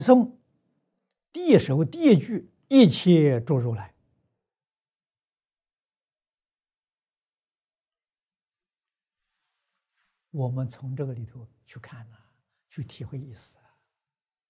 诵第一首第一句一切诸如来，我们从这个里头去看去体会意思。